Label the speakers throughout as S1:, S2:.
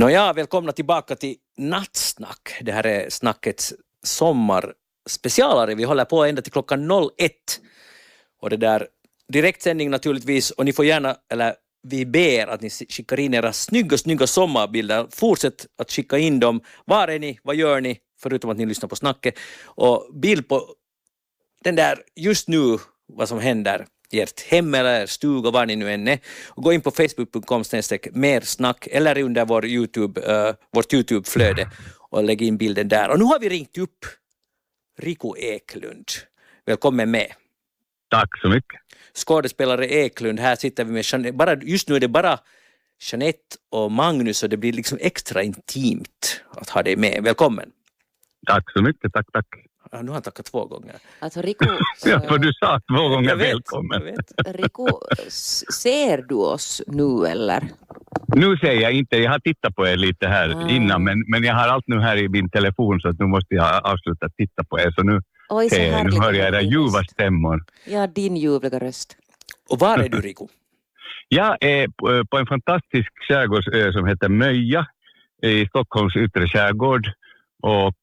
S1: Nåja, välkomna tillbaka till Nattsnack. Det här är snackets sommarspecialare. Vi håller på ända till klockan 01. Och det där direktsändning naturligtvis. Och ni får gärna, eller vi ber att ni skickar in era snygga sommarbilder. Fortsätt att skicka in dem. Var är ni? Vad gör ni? Förutom att ni lyssnar på snacket. Och bild på den där just nu, vad som händer i ert hem eller stuga, var ni nu än är. Och gå in på facebook.com/mersnack eller under vårt YouTube-flöde och lägg in bilden där. Och nu har vi ringt upp Riku Eklund. Välkommen med.
S2: Tack så mycket.
S1: Skådespelare Eklund, här sitter vi med just nu är det bara Jeanette och Magnus och det blir liksom extra intimt att ha dig med. Välkommen.
S2: Tack så mycket, tack.
S1: Ja, nu har han tackat 2 gånger.
S3: Alltså Riku...
S2: Ja, för du sa 2 gånger välkommen.
S3: Riku, ser du oss nu eller?
S2: Nu ser jag inte, jag har tittat på er lite här innan men jag har allt nu här i min telefon så att nu måste jag avsluta titta på er så nu ser jag, nu hör jag era ljuva stämmor.
S3: Ja, din ljuvliga röst.
S1: Och var är du, Riku?
S2: Jag är på en fantastisk skärgårdsö som heter Möja i Stockholms yttre skärgård och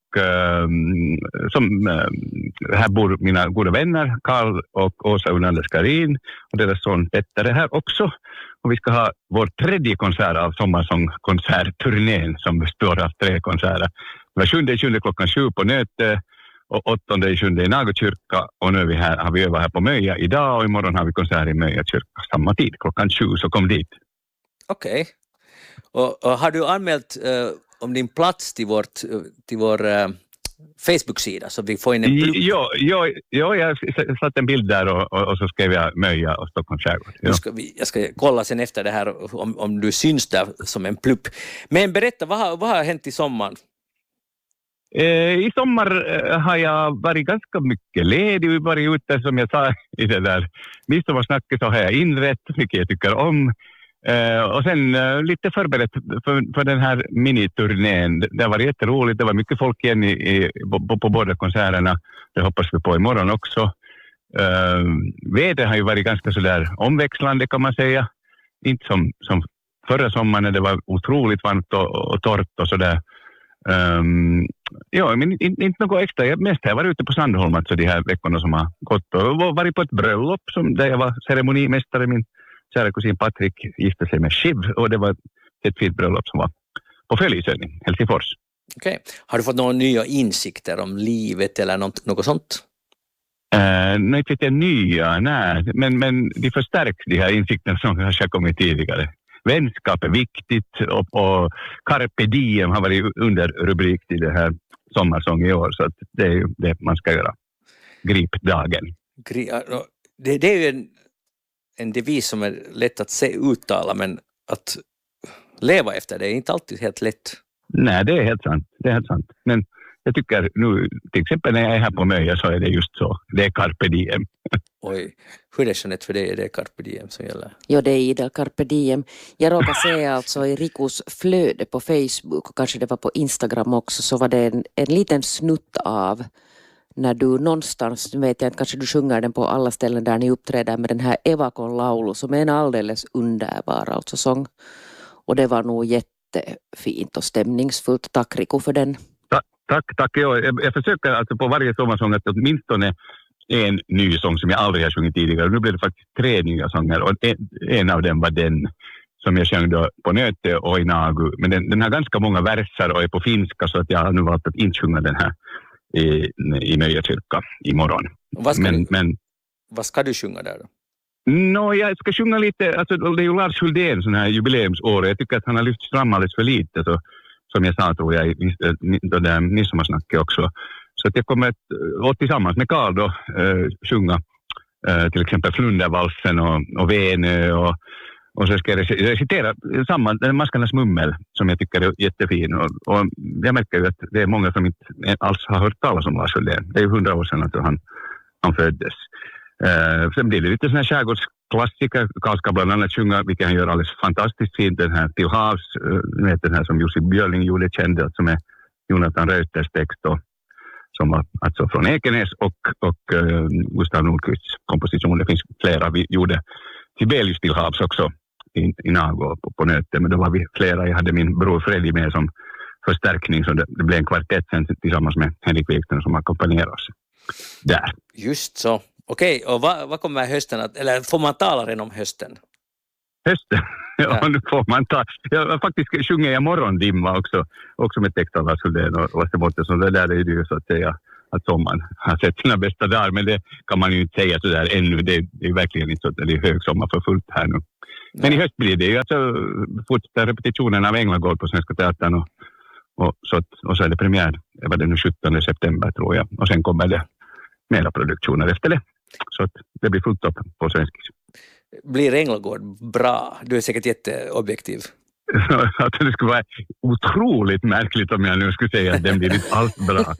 S2: här bor mina goda vänner Karl och Åsa Unander-Skarin och deras son Petter är här också. Och vi ska ha vår 3:e konsert av sommarsångkonsertturnén som består av 3 konserter. Det var 7:e klockan 7 på Nöte och 8:e i Nagokyrka och nu är vi här, har vi övat här på Möja idag och imorgon har vi konsert i Möja kyrka samma tid, klockan 7, så kom dit.
S1: Okej. Och har du anmält om din plats till vår Facebook-sida så vi får in en plupp?
S2: Ja, jag satt en bild där och så skrev jag Möja och Stockholms skärgård. Ja.
S1: Jag ska kolla sen efter det här om du syns där som en plupp. Men berätta, vad har hänt i sommaren?
S2: I sommar har jag varit ganska mycket ledig, varit ute som jag sa i det där midsommarsnacket så har jag inrett, vilket jag tycker om. Och sen lite förberett för den här miniturnén. Det var jätteroligt, det var mycket folk igen på båda konserterna. Det hoppas vi på imorgon också. Vädret har ju varit ganska sådär omväxlande kan man säga. Inte som förra sommaren när det var otroligt varmt och torrt och sådär. Ja, men inte något extra. Jag mest har varit ute på Sandholm alltså de här veckorna som har gått och varit på ett bröllop där jag var ceremonimästare. Min kära kusin Patrik gifte sig med Shiv och det var ett fint bröllop som var på Följesön i Helsingfors.
S1: Okej. Har du fått några nya insikter om livet eller något sånt?
S2: Nej, inte nya, nej. Men de förstärks de här insikterna som kanske har kommit tidigare. Vänskap är viktigt och Carpe Diem har varit under rubrik till det här sommarsång i år så att det är ju det man ska göra. Grip dagen.
S1: Det är ju en devis som är lätt att uttala men att leva efter det är inte alltid helt lätt.
S2: Nej, det är helt sant. Men jag tycker nu, till exempel när jag är här på Möja så är det just så. Det är Carpe Diem.
S1: Oj, hur är det Jeanette för dig? Är det Carpe Diem som gäller?
S3: Ja, det är Ida Carpe Diem. Jag råkar se alltså i Rikus flöde på Facebook och kanske det var på Instagram också så var det en liten snutt av när du någonstans, vet jag inte, kanske du sjunger den på alla ställen där ni uppträder med den här Evakon laulu som är en alldeles underbar alltså sång. Och det var nog jättefint och stämningsfullt. Tack Riku för den.
S2: Tack. Jag försöker alltså på varje sommarsång att åtminstone en ny sång som jag aldrig har sjungit tidigare. Nu blev det faktiskt 3 nya sånger och en av dem var den som jag sjöng då på Nöte och i Nagu. Men den har ganska många verser och är på finska så att jag har nu valt att inte sjunga den här i Möja kyrka imorgon.
S1: Vad ska du sjunga där då?
S2: Jag ska sjunga lite, alltså det är ju Lars Huldén sån här jubileumsår. Jag tycker att han har lyft fram alldeles för lite så, som jag sa tror jag i det där midsommarsnacket också. Så att jag kommer att tillsammans med Karl då sjunga till exempel Flundervalsen och Venö och så ska jag recitera samman Maskarnas mummel som jag tycker är jättefin och jag märker ju att det är många som inte alls har hört talas om Lars Huldén. Det är ju 100 år sedan att han föddes. Sen blir det lite sån här skärgårdsklassiker. Karl ska bland annat sjunga, vilket han gör alldeles fantastiskt fint, den här Till havs, den här som Jussi Björling gjorde känd, som är Jonathan Reuters text och som var alltså från Ekenäs och Gustav Nordqvists komposition. Det finns flera vi gjorde. Sibelius Till havs också i Nago på nöten, men då var vi flera. Jag hade min bror Freddy med som förstärkning, så det blev en kvartett sen tillsammans med Henrik Wikström som ackompanjerade oss där.
S1: Just så. Okej, och vad kommer hösten att, eller får man tala redan om hösten?
S2: Hösten? Ja, nu får man ta. Jag faktiskt sjunger jag morgondimma också med text av Lars Hultén och Vasse så det där är ju så att säga att sommaren har sett sina bästa dagar, men det kan man ju inte säga så där ännu. Det är verkligen inte så att det är högsommar för fullt här nu. Men i höst blir det ju alltså fortsätta repetitionen av Änglagård på Svenska Teatern och så är det premiär, det var den 17 september tror jag, och sen kommer det mera produktioner efter det. Så att det blir fullt upp på Svenskis.
S1: Blir Änglagård bra? Du är säkert jätteobjektiv.
S2: Att det skulle vara otroligt märkligt om jag nu skulle säga att den blir inte alls bra.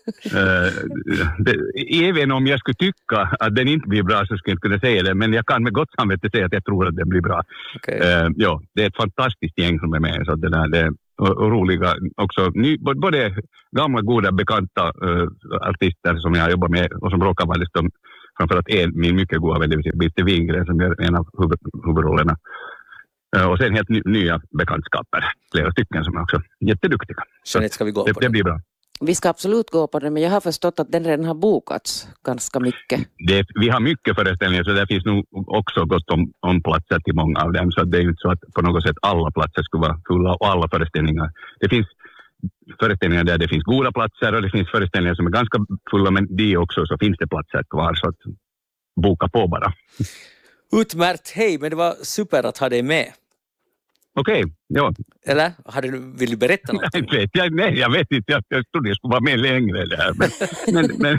S2: Även om jag skulle tycka att den inte blir bra så skulle jag inte kunna säga det, men jag kan med gott samvete säga att jag tror att den blir bra.
S1: Okay.
S2: Ja, det är ett fantastiskt gäng som är med, så det är och roliga också. Både gamla goda bekanta artister som jag jobbar med och som råkar vara liksom, framförallt min mycket goda vän, Birte Wingren som gör en av huvudrollerna. Och sen helt nya bekantskaper, flera stycken som är också jätteduktiga.
S1: Så ska vi gå på
S2: det blir bra.
S3: Vi ska absolut gå på det, men jag har förstått att den redan har bokats ganska mycket.
S2: Vi har mycket föreställningar, så det finns nog också gott om platser till många av dem. Så det är ju inte så att på något sätt alla platser skulle vara fulla och alla föreställningar. Det finns föreställningar där det finns goda platser och det finns föreställningar som är ganska fulla, men det också så finns det platser kvar, så att boka på bara.
S1: Utmärkt, hej, men det var super att ha dig med.
S2: Okej, ja.
S1: Eller? Vill du berätta något?
S2: Nej, jag vet inte. Jag trodde jag skulle vara med längre där. Men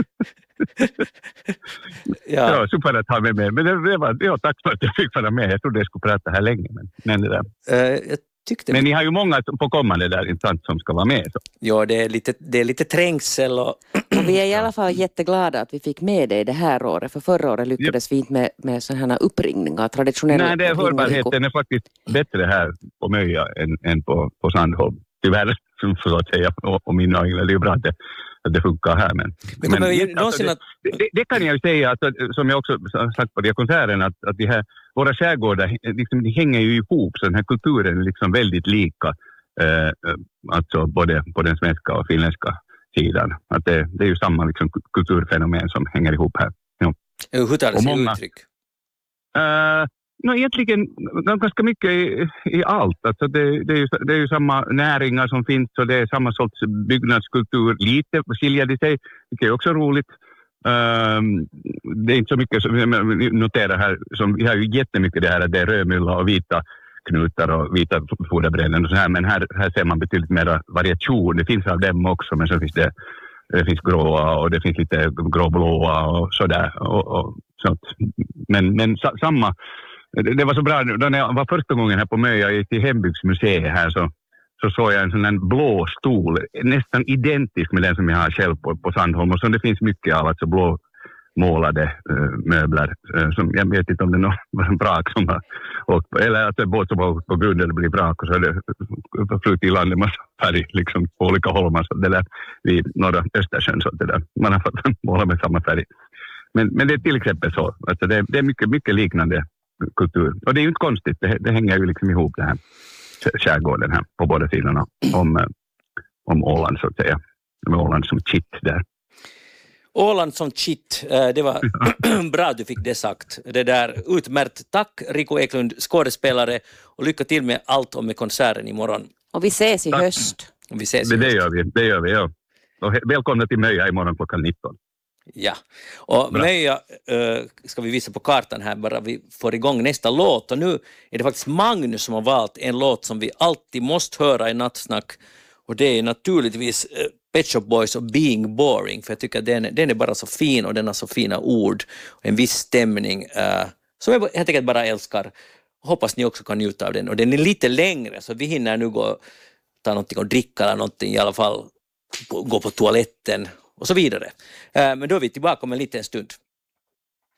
S2: ja, super att ha mig med. Men det var, tack för att jag fick vara med. Jag trodde jag skulle prata här länge. Men det där. Men ni har ju många på kommande där intressant som ska vara med. Så.
S1: Ja, det är lite trängsel. Och
S3: vi är i alla fall jätteglada att vi fick med dig det här året. För förra året lyckades vi inte med sådana här uppringningar, traditionella.
S2: Nej, hörbarheten är faktiskt bättre här på Möja än på Sandholm. Tyvärr, så att säga. Och mina ögon, det är ju bra att det funkar här. Men det kan jag ju säga, att, som jag också sagt på de här konserterna, att de här, våra skärgårdar liksom, de hänger ju ihop, så den här kulturen är liksom väldigt lika, alltså både på den svenska och finländska sidan. Att det är ju samma liksom, kulturfenomen som hänger ihop här. Ja.
S1: Hur tar det sig uttryck?
S2: Egentligen ganska mycket i allt. Alltså det är ju samma näringar som finns, och det är samma sorts byggnadskultur. Lite skiljer det sig, vilket är också roligt. Det är inte så mycket som jag noterar här. Vi har ju jättemycket det här att det är rödmylla och vita knutar och vita foderbräden och så här. Men här ser man betydligt mer variation. Det finns av dem också, men så finns det finns gråa och det finns lite gråblåa och sådär. Så men samma. Det var så bra, när jag var första gången här på Möja till Hembygdsmuseet här så såg jag en sån här blå stol, nästan identisk med den som jag har själv på Sandholm, och så det finns mycket av alltså blå målade möbler som jag vet inte om det var en brak som har åkt på, eller att det är båt som har åkt på grunden det blir brak och så är det flutit i landet massa färg liksom på olika holmar, så det där vid norra Östersjön, så det där man har fått måla med samma färg. Men det är till exempel så, alltså det är mycket liknande kultur. Och det är ju inte konstigt, det hänger ju liksom ihop det här skärgården här på båda sidorna om Åland, så att säga. Med Åland som kitt där.
S1: Åland som kitt, det var bra att du fick det sagt. Det där utmärkt. Tack Rico Eklund, skådespelare, och lycka till med allt och med konserten imorgon.
S3: Och vi ses i höst.
S2: Det gör vi, ja. Och välkomna till Möja imorgon klockan 19.
S1: Ja, och Möja ska vi visa på kartan här bara vi får igång nästa låt, och nu är det faktiskt Magnus som har valt en låt som vi alltid måste höra i Nattsnack, och det är naturligtvis Pet Shop Boys och Being Boring, för jag tycker att den är bara så fin och den har så fina ord och en viss stämning som jag helt enkelt bara älskar. Hoppas ni också kan njuta av den, och den är lite längre så vi hinner nu ta någonting att dricka eller någonting, i alla fall gå på toaletten och så vidare. Men då är vi tillbaka om en liten stund.